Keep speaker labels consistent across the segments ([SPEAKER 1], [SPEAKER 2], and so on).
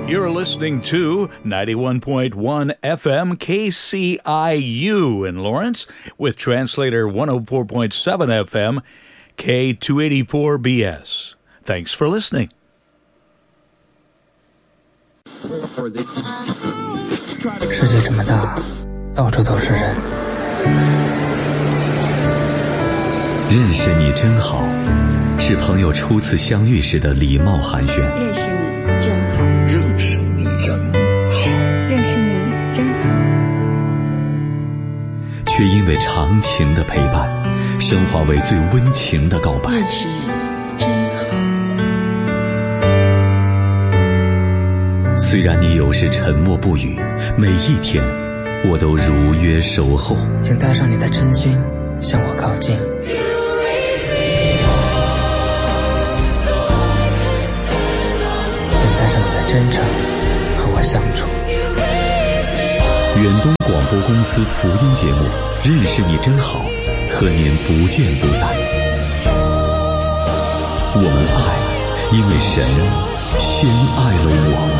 [SPEAKER 1] You're listening to 91.1 FM KCIU in Lawrence with translator 104.7 FM K284BS. Thanks for listening.
[SPEAKER 2] 世界这么大，到处都是人。
[SPEAKER 3] 认识你真好，是朋友初次相遇时的礼貌寒暄。
[SPEAKER 4] 认识你真好，
[SPEAKER 5] 认识你真好，
[SPEAKER 4] 认识你真好。
[SPEAKER 3] 却因为长情的陪伴，升华为最温情的告白。
[SPEAKER 4] 认识你真好。
[SPEAKER 3] 虽然你有时沉默不语，每一天我都如约守候。
[SPEAKER 2] 请带上你的真心向我靠近。真诚和我相处。
[SPEAKER 3] 远东广播公司福音节目《认识你真好》，和您不见不散。我们爱，因为神先爱了我们。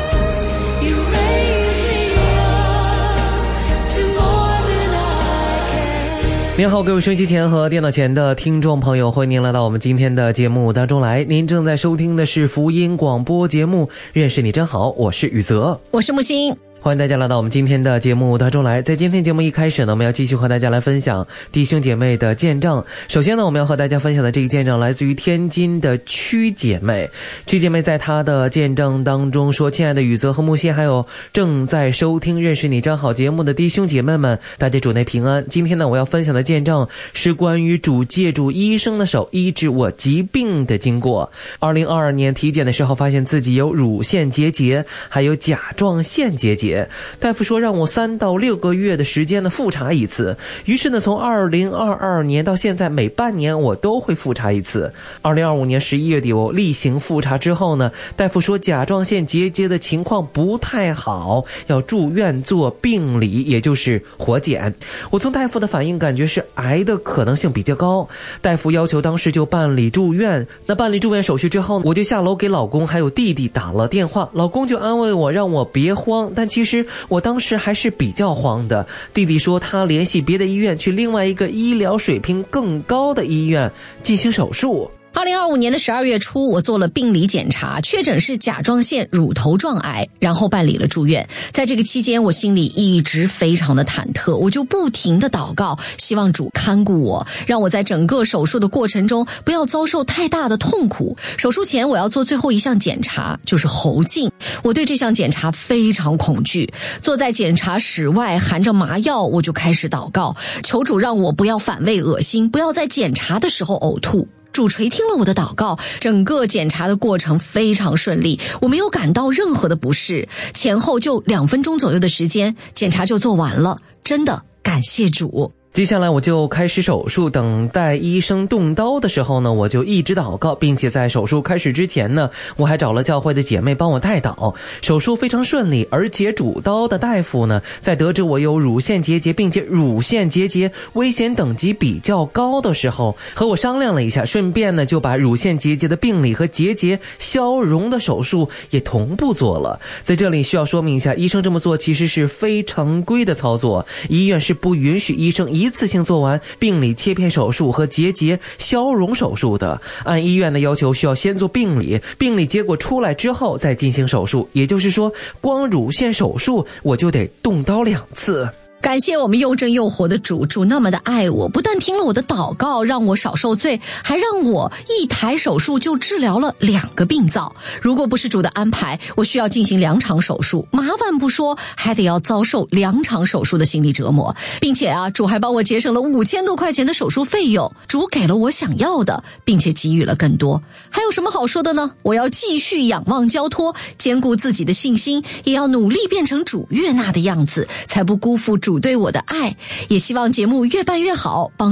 [SPEAKER 6] 您好，各位收音机前和电脑前的听众朋友，欢迎您来到我们今天的节目当中来。您正在收听的是福音广播节目《认识你真好》，我是宇泽，
[SPEAKER 7] 我是木星。
[SPEAKER 6] 欢迎大家来到我们今天的节目当中来。在今天节目一开始呢，我们要继续和大家来分享弟兄姐妹的见证。首先呢，我们要和大家分享的这个见证来自于天津的曲姐妹。曲姐妹在她的见证当中说：亲爱的宇泽和木星，还有正在收听认识你真好节目的弟兄姐妹们，大家主内平安。今天呢，我要分享的见证是关于主借助医生的手医治我疾病的经过。2022年体检的时候，发现自己有乳腺结节，还有甲状腺结节。大夫说让我3到6个月的时间呢复查一次，于是呢从2022年到现在每半年我都会复查一次。2025年11月底我例行复查之后呢，大夫说甲状腺结节的情况不太好，要住院做病理，也就是活检。我从大夫的反应感觉是癌的可能性比较高，大夫要求当时就办理住院。那办理住院手续之后，我就下楼给老公还有弟弟打了电话，老公就安慰我让我别慌，但其实我当时还是比较慌的。弟弟说他联系别的医院去另外一个医疗水平更高的医院进行手术。
[SPEAKER 7] 2025年的12月初，我做了病理检查，确诊是甲状腺乳头状癌，然后办理了住院。在这个期间，我心里一直非常的忐忑，我就不停的祷告，希望主看顾我，让我在整个手术的过程中不要遭受太大的痛苦。手术前我要做最后一项检查，就是喉镜。我对这项检查非常恐惧，坐在检查室外含着麻药，我就开始祷告，求主让我不要反胃恶心，不要在检查的时候呕吐。主垂听了我的祷告，整个检查的过程非常顺利，我没有感到任何的不适，前后就2分钟左右的时间，检查就做完了，真的感谢主。
[SPEAKER 6] 接下来我就开始手术，等待医生动刀的时候呢，我就一直祷告，并且在手术开始之前呢，我还找了教会的姐妹帮我代祷。手术非常顺利，而且主刀的大夫呢，在得知我有乳腺结节，并且乳腺结节危险等级比较高的时候，和我商量了一下，顺便呢就把乳腺结节的病理和结节消融的手术也同步做了。在这里需要说明一下，医生这么做其实是非常规的操作，医院是不允许医生一次性做完病理切片手术和结节消融手术的。按医院的要求，需要先做病理，病理结果出来之后再进行手术，也就是说光乳腺手术我就得动刀2次。
[SPEAKER 7] 感谢我们又真又活的主，主那么的爱我，不但听了我的祷告让我少受罪，还让我一台手术就治疗了2个病灶。如果不是主的安排，我需要进行2场手术，麻烦不说，还得要遭受2场手术的心理折磨，并且主还帮我节省了5000多块钱的手术费用。主给了我想要的，并且给予了更多。还有什么好说的呢？我要继续仰望交托，兼顾自己的信心，也要努力变成主悦纳的样子，才不辜负主对我的爱。也希望节目越办越好，帮助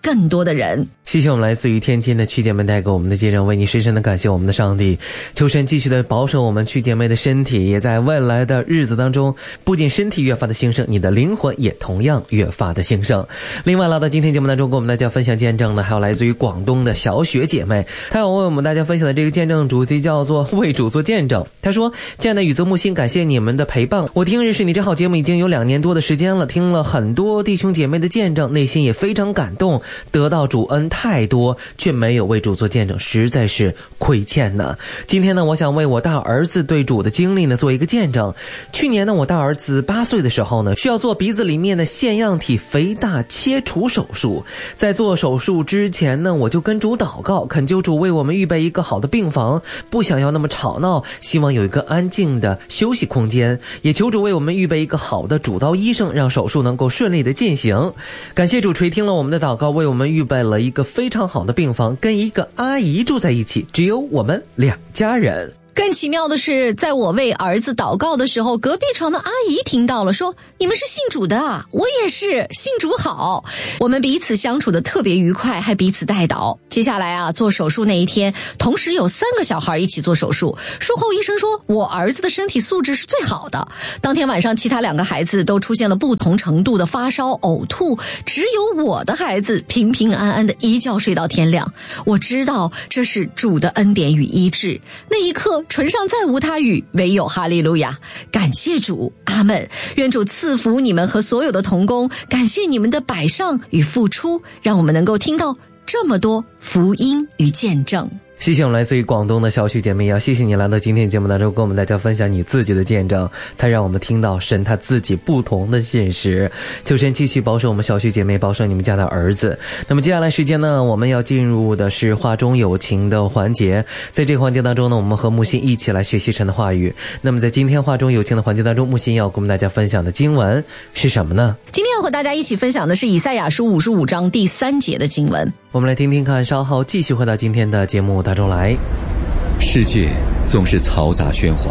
[SPEAKER 7] 更多的人。
[SPEAKER 6] 谢谢我们来自于天津的曲姐妹带给我们的见证，为你深深的感谢我们的上帝，求神继续的保守我们曲姐妹的身体，也在未来的日子当中，不仅身体越发的兴盛，你的灵魂也同样越发的兴盛。另外来到今天节目当中跟我们大家分享见证的还有来自于广东的小雪姐妹，她要为我们大家分享的这个见证主题叫做为主做见证。她说，亲爱的宇泽木星，感谢你们的陪伴，我听认识你这好节目已经有2年多的时间了，听了很多弟兄姐妹的见证，内心也非常感动，得到主恩太多，却没有为主做见证，实在是亏欠呢。今天呢，我想为我大儿子对主的经历呢做一个见证。去年呢，我大儿子8岁的时候呢，需要做鼻子里面的腺样体肥大切除手术。在做手术之前呢，我就跟主祷告，恳求主为我们预备一个好的病房，不想要那么吵闹，希望有一个安静的休息空间，也求主为我们预备一个好的主刀医生，让手术能够顺利的进行。感谢主垂听了我们的祷告，为我们预备了一个非常好的病房，跟一个阿姨住在一起，只有我们2家人。
[SPEAKER 7] 更奇妙的是，在我为儿子祷告的时候，隔壁床的阿姨听到了，说：“你们是信主的啊？我也是，信主好。”我们彼此相处的特别愉快，还彼此带祷。接下来啊，做手术那一天，同时有3个小孩一起做手术。术后医生说，我儿子的身体素质是最好的。当天晚上，其他2个孩子都出现了不同程度的发烧、呕吐，只有我的孩子平平安安的一觉睡到天亮。我知道这是主的恩典与医治。那一刻，唇上再无他语，唯有哈利路亚，感谢主，阿们。愿主赐福你们和所有的同工，感谢你们的摆上与付出，让我们能够听到这么多福音与见证。
[SPEAKER 6] 谢谢我们来自于广东的小许姐妹，要谢谢你来到今天节目当中，跟我们大家分享你自己的见证，才让我们听到神他自己不同的现实。求神继续保守我们小许姐妹，保守你们家的儿子。那么接下来时间呢，我们要进入的是话中有情的环节。在这个环节当中呢，我们和木心一起来学习神的话语。那么在今天话中有情的环节当中，木心要跟我们大家分享的经文是什么呢？
[SPEAKER 7] 今天要和大家一起分享的是以赛亚书55章第3节的经文。
[SPEAKER 6] 我们来听听看，稍后继续回到今天的节目当中来。
[SPEAKER 3] 世界总是嘈杂喧哗，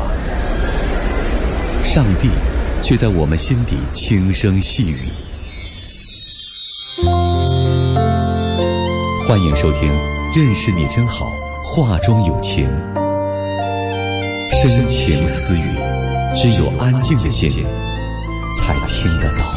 [SPEAKER 3] 上帝却在我们心底轻声细语。欢迎收听认识你真好，话中有情，深情私语，只有安静的心才听得到。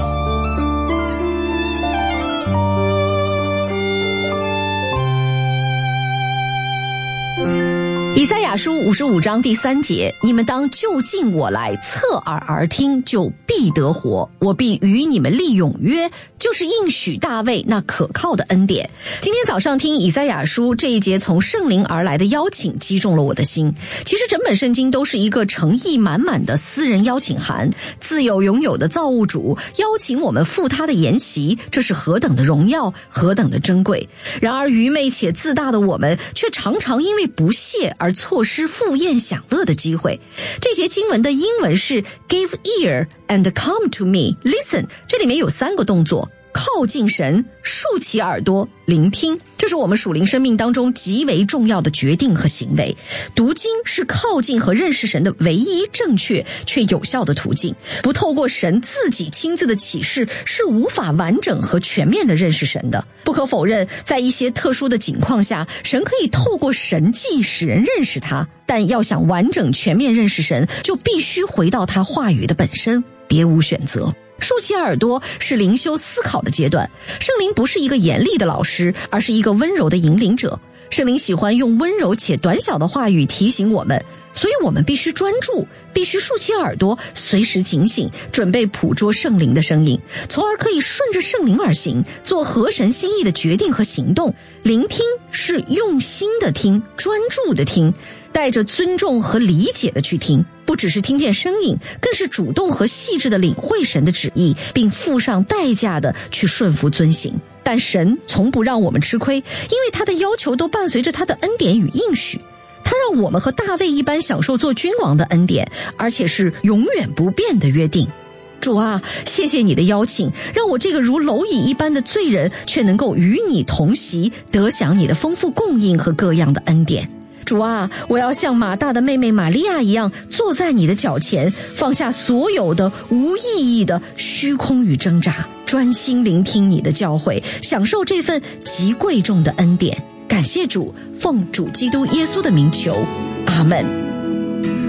[SPEAKER 7] 以赛亚书55章第3节，你们当就近我来，侧耳而听，就必得活。我必与你们立永约，就是应许大卫那可靠的恩典。今天早上听以赛亚书这一节从圣灵而来的邀请，击中了我的心。其实整本圣经都是一个诚意满满的私人邀请函，自有永有的造物主邀请我们赴他的筵席，这是何等的荣耀，何等的珍贵。然而愚昧且自大的我们，却常常因为不屑而错失赴宴享乐的机会。这节经文的英文是 Give ear and come to me, listen。 这里面有3个动作，靠近神，竖起耳朵，聆听。这是我们属灵生命当中极为重要的决定和行为。读经是靠近和认识神的唯一正确却有效的途径。不透过神自己亲自的启示，是无法完整和全面的认识神的。不可否认，在一些特殊的情况下，神可以透过神迹使人认识他，但要想完整全面认识神，就必须回到他话语的本身，别无选择。竖起耳朵是灵修思考的阶段。圣灵不是一个严厉的老师，而是一个温柔的引领者。圣灵喜欢用温柔且短小的话语提醒我们，所以我们必须专注，必须竖起耳朵，随时警醒，准备捕捉圣灵的声音，从而可以顺着圣灵而行，做合神心意的决定和行动。聆听是用心的听，专注的听，带着尊重和理解的去听，不只是听见声音，更是主动和细致的领会神的旨意，并付上代价的去顺服遵行。但神从不让我们吃亏，因为他的要求都伴随着他的恩典与应许。他让我们和大卫一般享受做君王的恩典，而且是永远不变的约定。主啊，谢谢你的邀请，让我这个如蝼蚁一般的罪人，却能够与你同席，得享你的丰富供应和各样的恩典。 主啊，我要像马大的妹妹玛利亚一样，坐在你的脚前，放下所有的无意义的虚空与挣扎，专心聆听你的教诲，享受这份极贵重的恩典。感谢主，奉主基督耶稣的名求，阿们。